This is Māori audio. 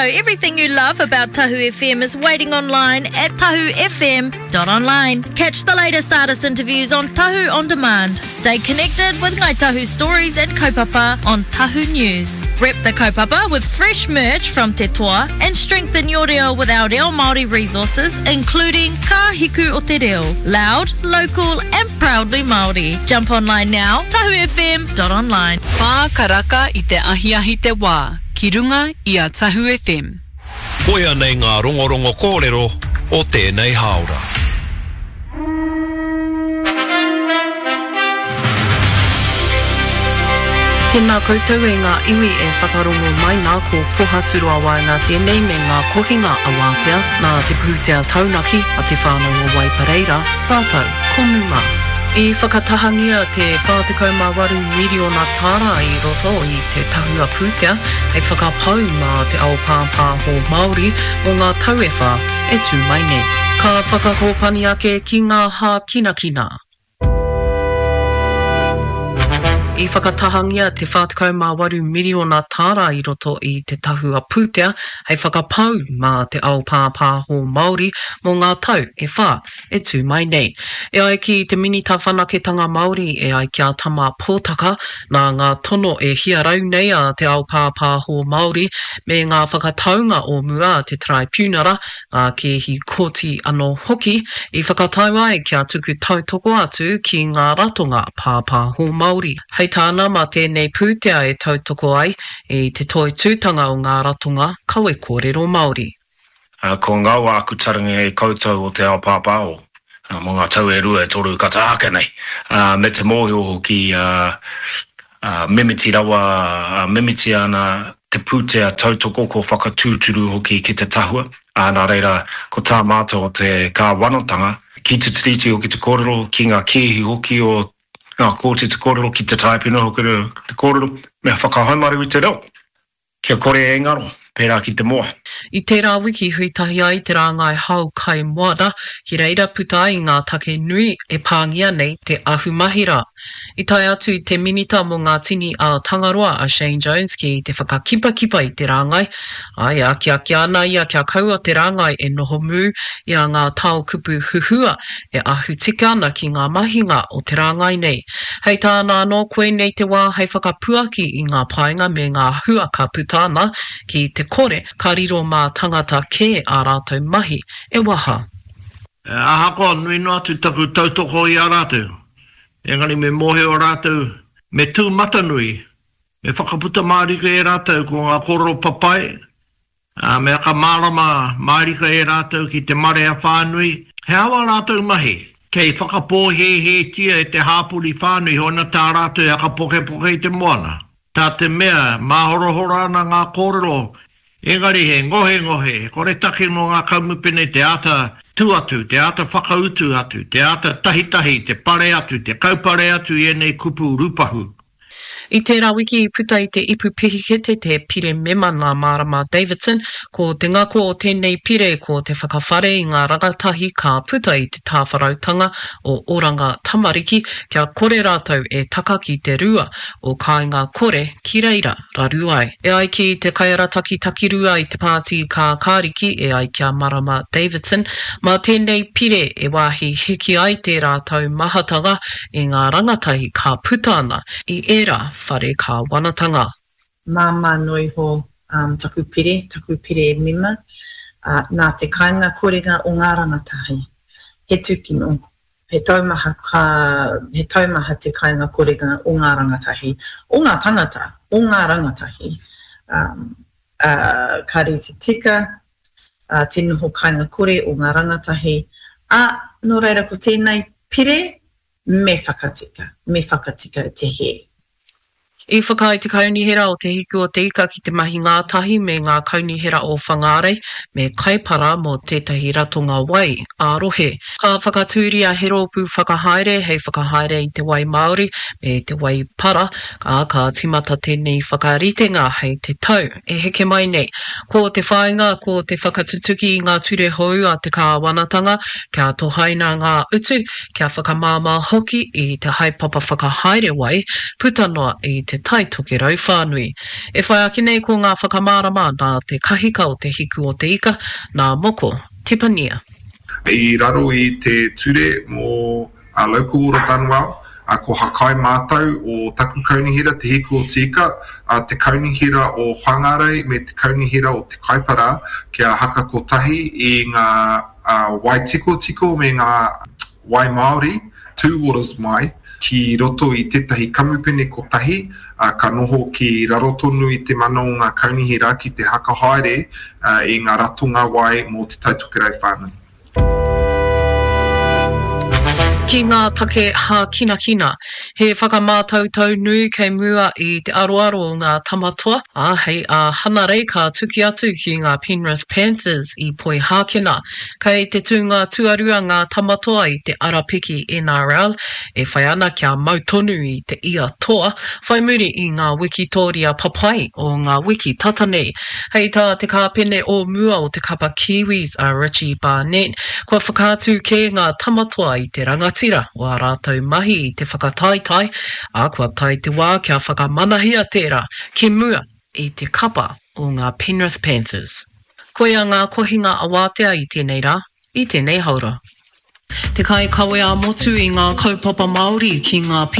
everything you love about Tahu FM is waiting online at tahufm.online. Catch the latest artist interviews on Tahu On Demand. Stay connected with Ngai Tahu stories and kaupapa on Tahu News. Rep the kaupapa with fresh merch from Te Toa and strengthen your reo with our reo Māori resources, including Ka Hiku o Te Reo. Loud, local and proudly Māori. Jump online now, tahufm.online. Pā karaka I te ahiahi te wā, ki runga I a Tahu FM. Koia nei ngā rongorongo kōrero o tēnei haora. Tēnā koutou e ngā iwi e whakarongo mai ngā ko pohatu roa waenga tēnei me ngā kohinga a wātea nā te pūtea taunaki a te whānau o Waipareira. Rātou, konuma. I whakatahangia te 48 miliona tāra I roto I te tahua pūtea hei whakapau mā te ao pāpā ho Māori o ngā tauewha e tū mai nei. Ka whakakopani ake ki ngā hā kina. I whakatahangia te 48 miliona tāra I roto I te tahua pūtea hei whakapau mā te ao pāpā ho Māori mō ngā tau e whā e tū mai nei. E ai ki te minita whanaketanga Māori e ai kia tama pōtaka nā ngā tono e hiarau nei a te ao pāpā ho Māori me ngā whakataunga o mua te tribunara ngā kehi koti anō hoki I whakatau ai kia tuku tautoko atu ki ngā ratonga pāpā ho Māori. Hei tāna mā tēnei pūtea e tautoko ai I te toi tūtanga o ngā ratonga kawe kōrero Māori. Ko ngā wā aku tarangi e koutou o te ao pāpāo. Mō ngā tau e rua e toru kataaka nei. Me te mōhio ki mimiti rawa, mimiti ana te pūtea tautoko ko whakatūturu hoki ki te tahua. Nā reira, ko tā mātou o te kā wanotanga, ki te tiriti o ki te kōrero, ki ngā kēhi hoki o ngā kōti te kōrero ki te taipina hoki te kōrero, mea whakahaumaru I te reo. Kia kore e ngaro, pērā ki te moa. I tērā wiki huitahi ai te rāngai hau kai moada, ki reira puta I ngā take nui e pāngia nei te ahumahira. I tai atu I te minita mō ngā tini a Tangaroa a Shane Jones ki te whakakipa I te rāngai. Ai a kia ana ia kia kaua te rāngai e noho mū I a ngā tau kupu huhua e ahu tika ana ki ngā mahinga o te rāngai nei. Hei tāna anō koe nei te wā hei whakapuaki I ngā painga me ngā huaka putana ki te kore ka riro mā tangata kē a rātou mahi e waha. Aha koa nui noa tu taku tautoko I a rātou. Engari me mohe o rātou, me tū matanui, me whakaputa mārika e rātou ko ngā koro papai, me aka mārama mārika e rātou ki te mare a whānui, he awa rātou mahi, kei whakapō he tia e te hāpuri whānui hona tā rātou aka poke I te moana. Tā te mea, māhorohora ana ngā kōrero, engari he ngohe, kore take no ngā kaumupene te ata tuatu, te ata whakautu atu, te ata tahitahi, te pare atu, te kaupare atu I nei kupu rupahu. I tērā wiki I puta I te ipu pihikete te pire mema ngā Marama Davidson, ko te ngako o tēnei pire ko te whakawhare I ngā rangatahi ka puta I te tāwharautanga o Oranga Tamariki, kia kore rātou e taka ki te rua o kāinga kore ki reira raruai. E ai ki te kaiarataki takirua I te pāti ka kāriki e ai kia Marama Davidson, mā tēnei pire e wāhi hiki ai te rātou mahatanga I ngā rangatahi ka puta ana I era whare ka wanatanga. Māma noi ho taku pire mima, nā te kāinga kōrenga o ngā rangatahi. He tūkino, he taumaha te kāinga kōrenga o ngā rangatahi, o ngā tangata, o ngā rangatahi. Kari te tika, tēnei ho kāinga kore o ngā rangatahi, no reira ko tēnei pire, me whakatika te he. I whakai te kaunihera o te hiku o te ika ki te mahi ngātahi me ngā kaunihera o whangarei me kaipara mō tētahi ratonga wai, ārohe. Ka whakatūria he rōpū whakahaere hei whakahaere I te wai Māori me te wai para, ka timata tēnei whakaritenga hei te tau, e heke mai nei. Ko te whainga, ko te whakatutuki I ngā ture hou a te kāwanatanga, kia tohaina ngā utu, kia whakamāmā hoki I te haipapa whakahaere wai, putanoa I te te taitoke rau whānui. E whai ake nei ko ngā whakamārama nā te kahika o te hiku o te ika, nā moko, Tipania. I raro I te ture mō local ora Vanuatu, ko hakai mātou o taku kaunihira te hiku o te ika, te kaunihira o Whangarei me te kaunihira o te Kaipara kia haka kotahi I ngā wai tiko me ngā wai Māori, Two Waters mai, ki roto I tetahi kamupene kotahi, ka noho ki raro tonu I te mano o ngā kaunihira ki te haka haere I ngā ratonga wai mō te taitoke rau whānui. Ki ngā take ha kina, he whakamātautau nui kei mua I te aroaro o ngā tamatoa, hei hana rei ka tuki atu ki ngā Penrith Panthers I poi hākena, kei te tūnga tuarua ngā tamatoa I te arapiki NRL, e whai ana kia mautonu I te ia toa, whai muri I ngā wikitoria papai o ngā wiki tatanei, hei tā te kāpene o mua o te kapa Kiwis a Richie Barnett, kua whakātu ke ngā tamatoa I te rangatira o a rātou mahi I te whakataitai, kua tai te wā kia whakamanahia tērā ki mua I te kapa o ngā Penrith Panthers. Koia ngā kohinga awātea I tēnei rā, I tēnei haura. Te kai kawe a motu I ngā kaupapa Māori ki ngā